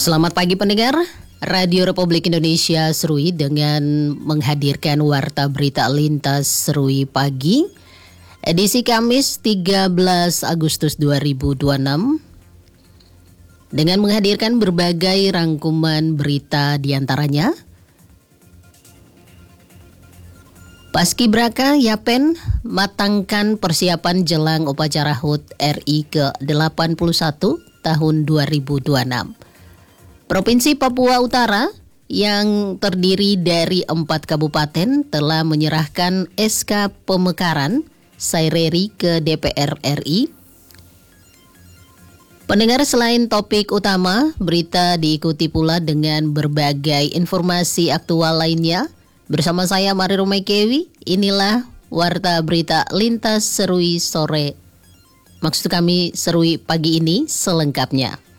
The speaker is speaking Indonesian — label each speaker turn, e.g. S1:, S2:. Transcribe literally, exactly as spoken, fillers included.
S1: Selamat pagi pendengar, Radio Republik Indonesia Serui dengan menghadirkan Warta Berita Lintas Serui Pagi, edisi Kamis tiga belas Agustus dua ribu dua puluh enam, dengan menghadirkan berbagai rangkuman berita diantaranya. Paskibraka Yapen matangkan persiapan jelang upacara H U T R I ke delapan puluh satu tahun dua ribu dua puluh enam. Provinsi Papua Utara yang terdiri dari empat kabupaten telah menyerahkan S K pemekaran Saireri ke D P R R I. Pendengar, selain topik utama, berita diikuti pula dengan berbagai informasi aktual lainnya. Bersama saya Mari Rumai Kewi, inilah Warta Berita Lintas Serui Sore. Maksud kami Serui Pagi ini selengkapnya.